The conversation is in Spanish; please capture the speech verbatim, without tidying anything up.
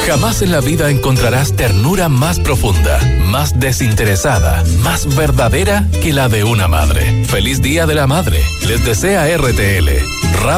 Jamás en la vida encontrarás ternura más profunda, más desinteresada, más verdadera que la de una madre. Feliz Día de la Madre. Les desea R T L.